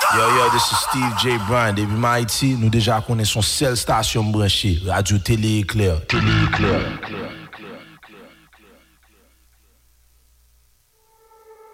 Yo, this is Steve J. Bryan. Depuis Haïti, nous déjà connaissons seule station branchée, Radio Télé Éclair. Télé Éclair.